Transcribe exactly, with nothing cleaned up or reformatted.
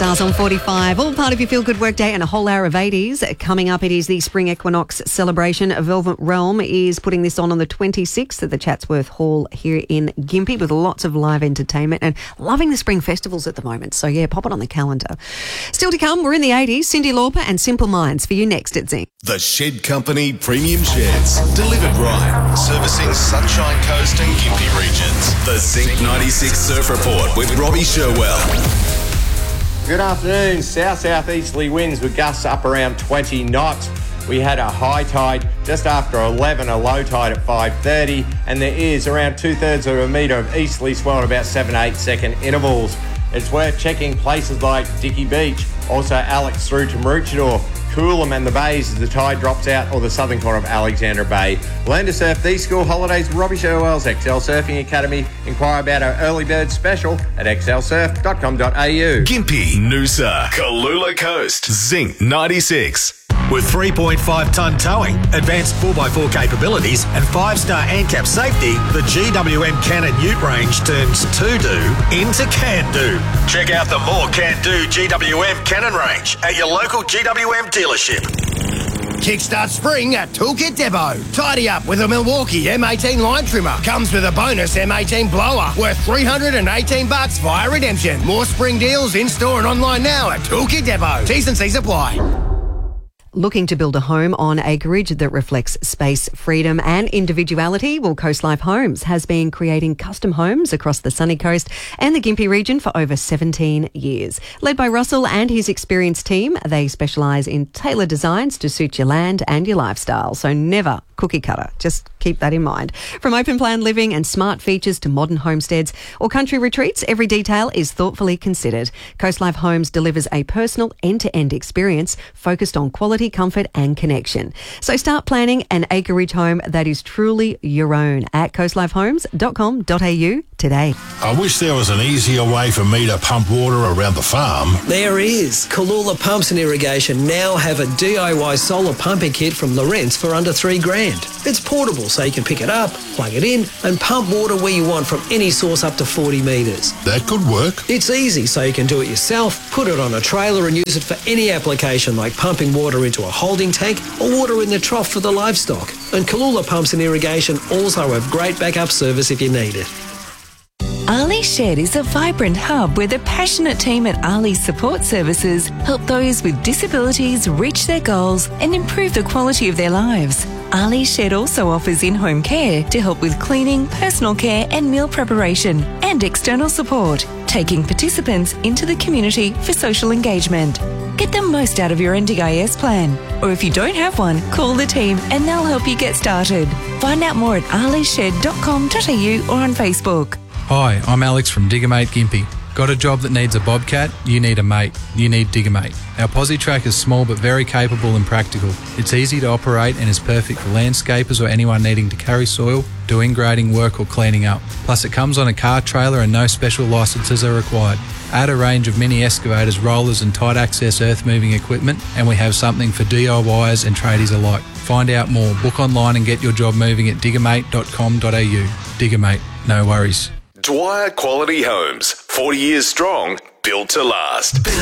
Stars on forty-five. All part of your feel-good workday and a whole hour of eighties. Coming up, it is the Spring Equinox celebration. Velvet Realm is putting this on on the twenty-sixth at the Chatsworth Hall here in Gympie with lots of live entertainment and loving the spring festivals at the moment. So, yeah, pop it on the calendar. Still to come, we're in the eighties. Cyndi Lauper and Simple Minds for you next at Zinc. The Shed Company Premium Sheds. Delivered right. Servicing Sunshine Coast and Gympie regions. The Zinc ninety-six Surf Report with Robbie Sherwell. Good afternoon. South-southeasterly winds with gusts up around twenty knots. We had a high tide just after eleven, a low tide at five thirty, and there is around two-thirds of a metre of easterly swell at about seven to eight second intervals. It's worth checking places like Dickey Beach, also Alex through to Maroochydore, Coolum and the Bays as the tide drops out, or the southern corner of Alexandra Bay. Learn to surf these school holidays with Robbie Sherwell's X L Surfing Academy. Inquire about our early bird special at x l surf dot com dot a u. Gympie, Noosa, Kalula Coast, Zinc ninety-six. With three point five tonne towing, advanced four by four capabilities and five star ANCAP safety, the G W M Cannon Ute range turns to-do into can-do. Check out the more can-do G W M Cannon range at your local G W M dealership. Kickstart spring at Toolkit Depot. Tidy up with a Milwaukee M eighteen line trimmer. Comes with a bonus M eighteen blower worth three hundred eighteen bucks via redemption. More spring deals in-store and online now at Toolkit Depot. T's and C's apply. Looking to build a home on acreage that reflects space, freedom and individuality? Well, Coast Life Homes has been creating custom homes across the sunny coast and the Gympie region for over seventeen years. Led by Russell and his experienced team, they specialise in tailored designs to suit your land and your lifestyle. So never cookie cutter. Just keep that in mind. From open plan living and smart features to modern homesteads or country retreats, every detail is thoughtfully considered. Coast Life Homes delivers a personal end-to-end experience focused on quality, comfort and connection. So start planning an acreage home that is truly your own at coast life homes dot com dot a u today. I wish there was an easier way for me to pump water around the farm. There is. Kalula Pumps and Irrigation now have a D I Y solar pumping kit from Lawrence for under three grand. It's portable, so you can pick it up, plug it in and pump water where you want from any source up to forty metres. That could work. It's easy, so you can do it yourself, put it on a trailer and use it for any application like pumping water into a holding tank or water in the trough for the livestock. And Kalula Pumps and Irrigation also have great backup service if you need it. Ali Shed is a vibrant hub where the passionate team at Ali Support Services help those with disabilities reach their goals and improve the quality of their lives. Ali Shed also offers in-home care to help with cleaning, personal care and meal preparation and external support, taking participants into the community for social engagement. Get the most out of your N D I S plan. Or if you don't have one, call the team and they'll help you get started. Find out more at ali shed dot com dot a u or on Facebook. Hi, I'm Alex from Diggermate Gympie. Got a job that needs a bobcat? You need a mate. You need Diggermate. Our posi track is small but very capable and practical. It's easy to operate and is perfect for landscapers or anyone needing to carry soil, do ingrading work or cleaning up. Plus it comes on a car trailer and no special licences are required. Add a range of mini excavators, rollers and tight access earth moving equipment and we have something for D I Yers and tradies alike. Find out more, book online and get your job moving at diggermate dot com dot a u. Diggermate, no worries. Dwyer Quality Homes, forty years strong, built to last.